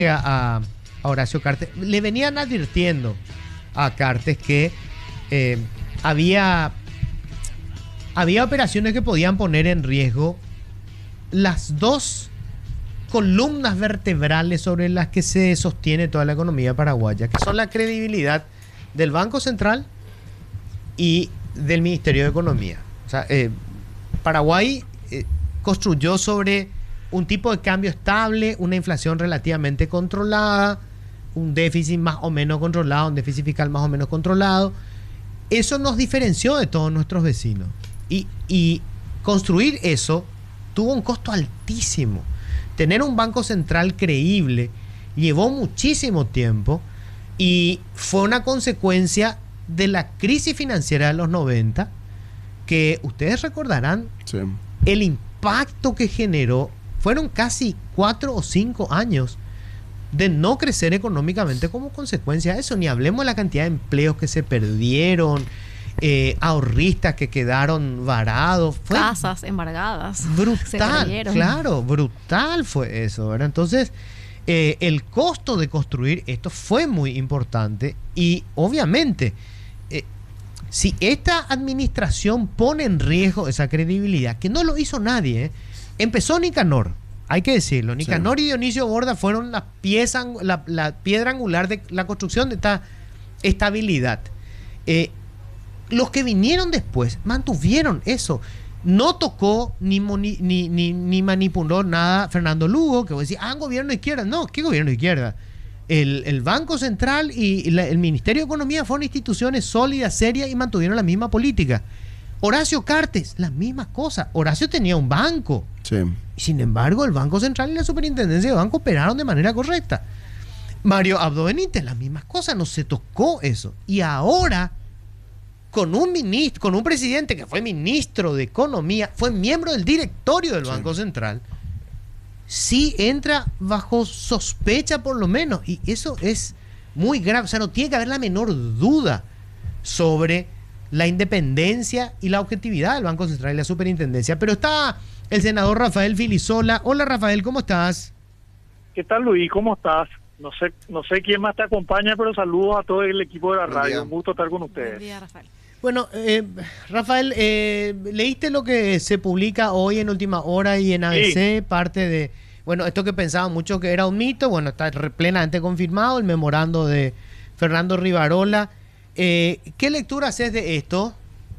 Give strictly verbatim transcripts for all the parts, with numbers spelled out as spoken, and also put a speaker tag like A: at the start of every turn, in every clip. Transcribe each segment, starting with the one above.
A: a, a Horacio Cartes, le venían advirtiendo a Cartes que eh, había, había operaciones que podían poner en riesgo las dos columnas vertebrales sobre las que se sostiene toda la economía paraguaya, que son la credibilidad del Banco Central y del Ministerio de Economía. O sea, eh, Paraguay eh, construyó sobre un tipo de cambio estable, una inflación relativamente controlada, un déficit más o menos controlado, un déficit fiscal más o menos controlado. Eso nos diferenció de todos nuestros vecinos. Y, y construir eso tuvo un costo altísimo. Tener un banco central creíble llevó muchísimo tiempo y fue una consecuencia de la crisis financiera de los noventa, que ustedes recordarán, sí, el impacto que generó. Fueron casi cuatro o cinco años de no crecer económicamente como consecuencia de eso. Ni hablemos de la cantidad de empleos que se perdieron, eh, ahorristas que quedaron varados. Fue
B: casas embargadas.
A: Brutal, claro, brutal fue eso, ¿verdad? Entonces, eh, el costo de construir esto fue muy importante y obviamente, eh, si esta administración pone en riesgo esa credibilidad, que no lo hizo nadie, ¿eh? Empezó Nicanor, hay que decirlo. Nicanor sí. y Dionisio Borda fueron la pieza, la, la piedra angular de la construcción de esta estabilidad. Eh, los que vinieron después mantuvieron eso. No tocó ni, ni, ni, ni, ni manipuló nada Fernando Lugo, que vos decís, ah, gobierno de izquierda. No, ¿qué gobierno de izquierda? El, el Banco Central y la, el Ministerio de Economía fueron instituciones sólidas, serias y mantuvieron la misma política. Horacio Cartes, la misma cosa. Horacio tenía un banco. Sí. Sin embargo, el Banco Central y la Superintendencia de Banco operaron de manera correcta. Mario Abdo Benítez, las mismas cosas, no se tocó eso. Y ahora, con un ministro, con un presidente que fue ministro de Economía, fue miembro del directorio del sí. Banco Central, sí entra bajo sospecha por lo menos. Y eso es muy grave. O sea, no tiene que haber la menor duda sobre la independencia y la objetividad del Banco Central y la Superintendencia. Pero está el senador Rafael Filisola. Hola, Rafael, ¿cómo estás?
C: ¿Qué tal, Luis? ¿Cómo estás? No sé no sé quién más te acompaña, pero saludos a todo el equipo de la radio. Un gusto estar con ustedes.
B: Buen día, Rafael.
A: Bueno, eh, Rafael, eh, ¿leíste lo que se publica hoy en Última Hora y en A B C? Sí. Parte de, bueno, esto que pensaban mucho que era un mito, bueno, está plenamente confirmado, el memorando de Fernando Rivarola. Eh, ¿Qué lectura haces de esto?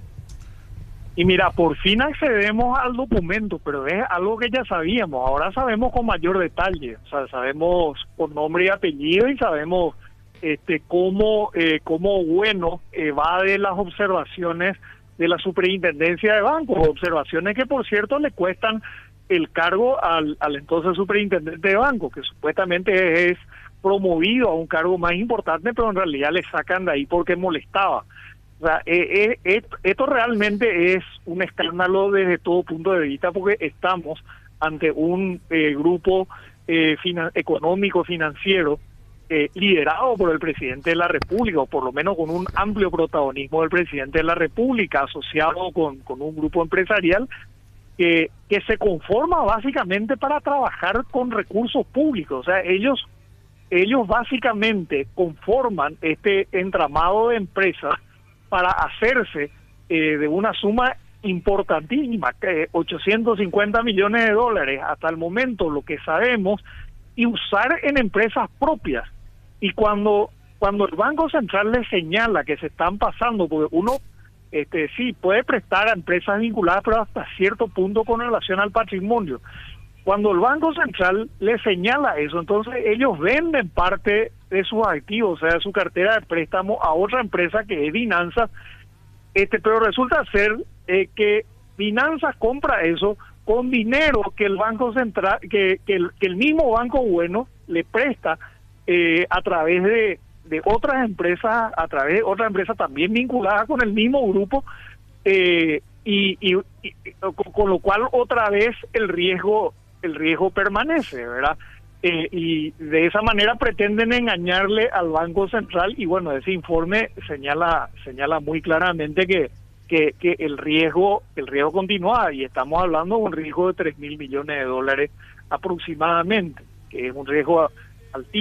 C: Y mira, por fin accedemos al documento, pero es algo que ya sabíamos. Ahora sabemos con mayor detalle. O sea, sabemos por nombre y apellido y sabemos este cómo, eh, cómo bueno evade las observaciones de la Superintendencia de Bancos. Observaciones que, por cierto, le cuestan el cargo al, al entonces Superintendente de Bancos, que supuestamente es promovido a un cargo más importante, pero en realidad le sacan de ahí porque molestaba. O sea, eh, eh, esto realmente es un escándalo desde todo punto de vista, porque estamos ante un eh, grupo eh, finan económico financiero eh, liderado por el presidente de la República, o por lo menos con un amplio protagonismo del presidente de la República, asociado con, con un grupo empresarial que, que se conforma básicamente para trabajar con recursos públicos. O sea, ellos Ellos básicamente conforman este entramado de empresas para hacerse eh, de una suma importantísima, eh, ochocientos cincuenta millones de dólares hasta el momento, lo que sabemos, y usar en empresas propias. Y cuando cuando el Banco Central le señala que se están pasando, porque uno este sí puede prestar a empresas vinculadas, pero hasta cierto punto con relación al patrimonio. Cuando el Banco Central le señala eso, entonces ellos venden parte de sus activos, o sea, de su cartera de préstamo a otra empresa que es Binanza, este, pero resulta ser eh, que Binanza compra eso con dinero que el Banco Central, que, que, el, que el mismo Banco Bueno le presta eh, a través de, de otras empresas, a través de otras empresas también vinculadas con el mismo grupo, eh, y, y, y con, con lo cual otra vez el riesgo el riesgo permanece, ¿verdad? Eh, y de esa manera pretenden engañarle al Banco Central, y bueno, ese informe señala señala muy claramente que que, que el riesgo el riesgo continúa, y estamos hablando de un riesgo de tres mil millones de dólares aproximadamente, que es un riesgo al